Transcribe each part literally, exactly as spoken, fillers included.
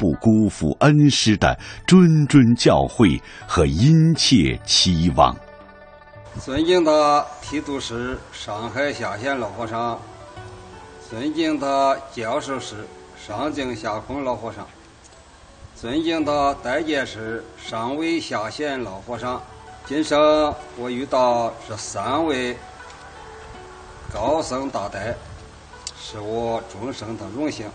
不辜负恩师的谆谆教诲和殷切期望。 尊敬的提督师上海下县老和尚，尊敬的教授师上京下空老和尚，尊敬的代监师上尉下县老和尚，今生我遇到这三位高僧大德，是我终生的荣幸。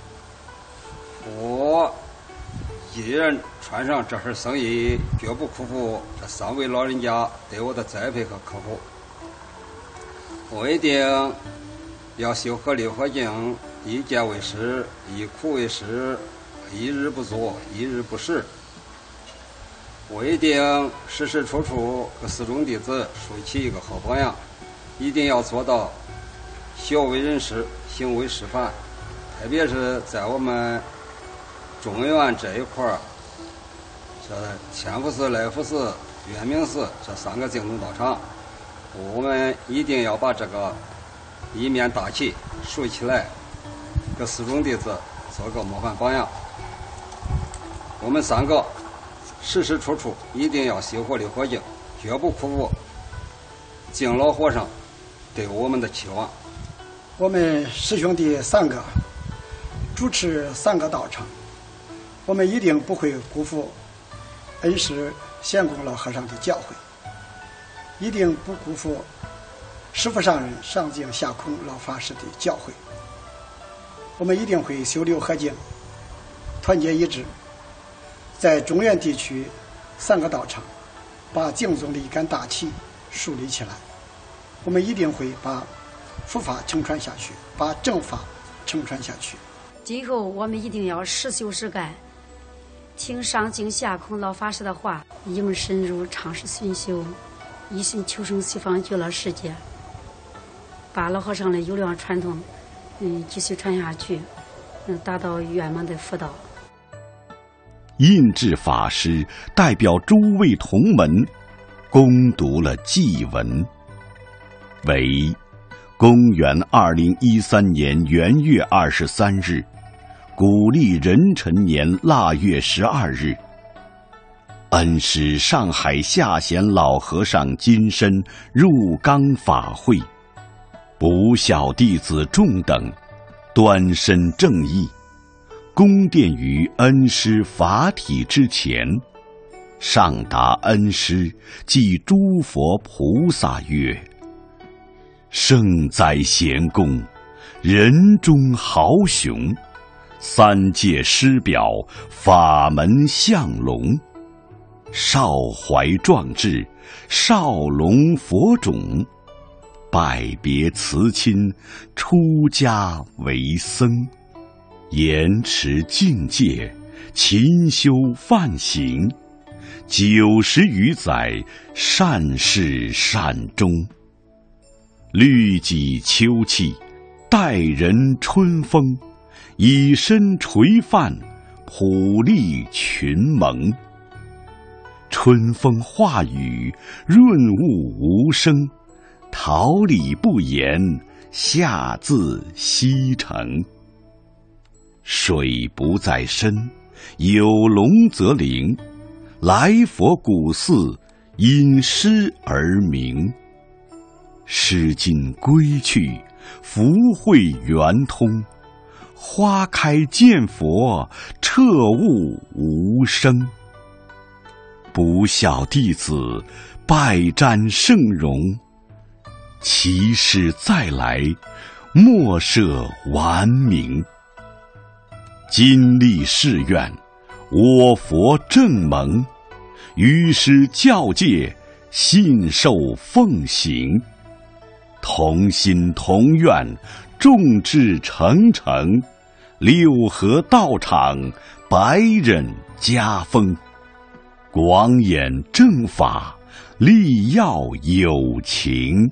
我一人穿上这份僧衣，绝不辜负这三位老人家对我的栽培和呵护。我一定要修和六合敬，一戒为师，一苦为师，一日不作，一日不食。我一定时时处处给寺中弟子树起一个好榜样，一定要做到学为人师，行为示范。特别是在我们中原这一块儿，这千福寺、来福寺、圆明寺这三个净土道场，我们一定要把这个一面大旗竖起来，给寺中弟子做个模范榜样。我们三个时时处处一定要修和六合敬，绝不辜负敬老和尚对我们的期望。 我们师兄弟三个主持三个道场，我们一定不会辜负恩师贤公老和尚的教诲，一定不辜负师父上人上京下空老法师的教诲。我们一定会修六合敬，团结一致，在中原地区三个道场把净宗的一杆大旗树立起来。我们一定会把佛法承传下去，把正法承传下去。 今后我们一定要实修实干，听上京下空老法师的话，应深入尝试熏修，一心求生西方极乐世界，把老和尚的优良传统嗯继续传下去，嗯达到圆满的佛道。 印智法师代表诸位同门恭读了祭文，为公元二零一三年元月二十三日，古历壬辰年腊月十二日，恩师上海下贤老和尚金身入冈法会，不孝弟子众等端身正义，恭奠于恩师法体之前，上达恩师即诸佛菩萨曰：圣哉贤公，人中豪雄，三界师表，法门相龙，少怀壮志，少龙佛种，拜别辞亲，出家为僧，严持境界，勤修梵行，九十余载，善始善终，律己秋气，待人春风，以身垂范，普利群蒙。春风化雨，润物无声，桃李不言，下自西城。水不在深，有龙则灵，来佛古寺，因诗而名。诗经归去，福慧圆通，花开见佛，彻悟无生。不孝弟子，拜瞻圣容，其师再来，莫设顽名。今立誓愿，我佛正盟，于师教戒，信受奉行。同心同愿，众志成城，六合道场，百忍家风，广演正法，力耀有情。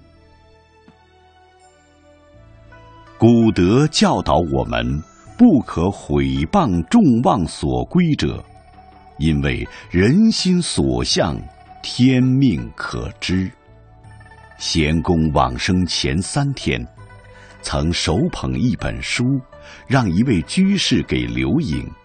古德教导我们，不可毁谤众望所归者，因为人心所向，天命可知。贤公往生前三天，曾手捧一本书，让一位居士给留影。